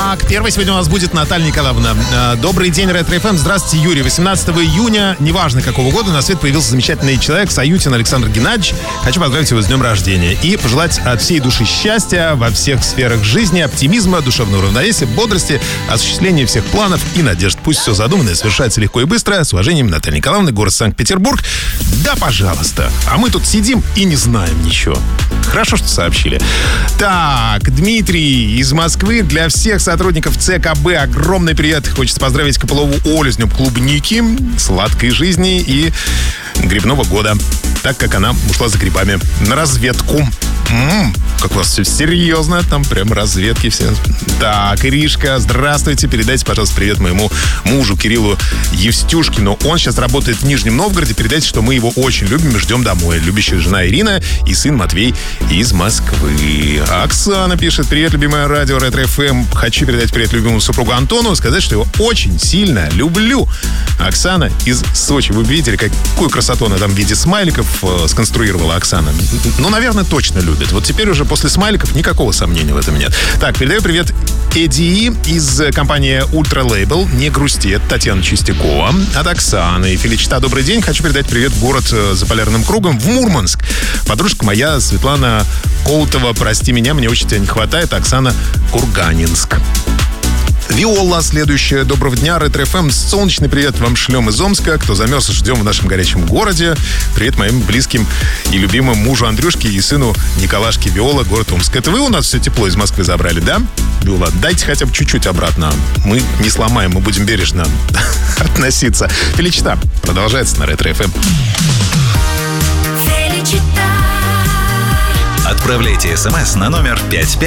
Так, первый сегодня у нас будет Наталья Николаевна. Добрый день, Ретро-ФМ. Здравствуйте, Юрий. 18 июня, неважно какого года, на свет появился замечательный человек, Саютин Александр Геннадьевич. Хочу поздравить его с днем рождения и пожелать от всей души счастья во всех сферах жизни, оптимизма, душевного равновесия, бодрости, осуществления всех планов и надежд. Пусть все задуманное совершается легко и быстро. С уважением, Наталья Николаевна, город Санкт-Петербург. Да, пожалуйста. А мы тут сидим и не знаем ничего. Хорошо, что сообщили. Так, Дмитрий из Москвы. Для всех сотрудников ЦКБ огромный привет. Хочется поздравить Копылову Олю с днем клубники, сладкой жизни и грибного года, так как она ушла за грибами на разведку. Как у вас все серьезно, там прям разведки все. Так, Иришка, здравствуйте. Передайте, пожалуйста, привет моему мужу Кириллу Евстюшкину. Он сейчас работает в Нижнем Новгороде. Передайте, что мы его очень любим и ждем домой. Любящая жена Ирина и сын Матвей из Москвы. Оксана пишет: привет, любимое радио Ретро-ФМ. Хочу передать привет любимому супругу Антону, сказать, что его очень сильно люблю. Оксана из Сочи. Вы видели, какую красоту она там в виде смайликов сконструировала, Оксана? Ну, наверное, точно любит. Вот теперь уже после смайликов никакого сомнения в этом нет. Так, передаю привет Эдди из компании Ультра Лейбл. Не грусти, это Татьяна Чистякова. От Оксаны. Феличита, добрый день. Хочу передать привет в город за полярным кругом, в Мурманск. Подружка моя Светлана Колтова. Прости меня, мне очень тебя не хватает. Оксана, Курганинск. Виола, следующая. Доброго дня, Ретро-ФМ. Солнечный привет вам шлем из Омска. Кто замерз, ждем в нашем горячем городе. Привет моим близким и любимым мужу Андрюшке и сыну Николашке. Виола, город Омск. Это вы у нас все тепло из Москвы забрали, да? Виола, дайте хотя бы чуть-чуть обратно. Мы не сломаем, мы будем бережно относиться. Феличита продолжается на Ретро-ФМ. Отправляйте смс на номер 5533.